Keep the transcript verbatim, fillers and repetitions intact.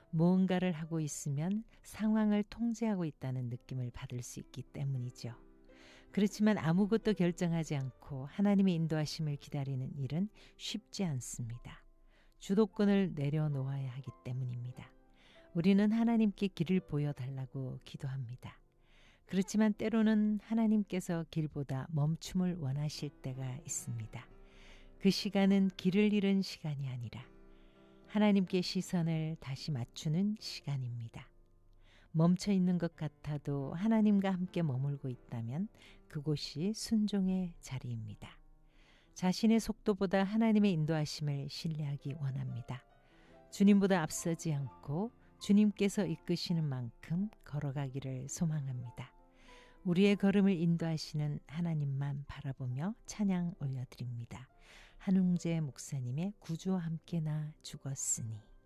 무언가를 하고 있으면 상황을 통제하고 있다는 느낌을 받을 수 있기 때문이죠. 그렇지만 아무것도 결정하지 않고 하나님의 인도하심을 기다리는 일은 쉽지 않습니다. 주도권을 내려놓아야 하기 때문입니다. 우리는 하나님께 길을 보여달라고 기도합니다. 그렇지만 때로는 하나님께서 길보다 멈춤을 원하실 때가 있습니다. 그 시간은 길을 잃은 시간이 아니라 하나님께 시선을 다시 맞추는 시간입니다. 멈춰 있는 것 같아도 하나님과 함께 머물고 있다면 그곳이 순종의 자리입니다. 자신의 속도보다 하나님의 인도하심을 신뢰하기 원합니다. 주님보다 앞서지 않고 주님께서 이끄시는 만큼 걸어가기를 소망합니다. 우리의 걸음을 인도하시는 하나님만 바라보며 찬양 올려드립니다. 한웅재 목사님의 구주와 함께 나 죽었으니.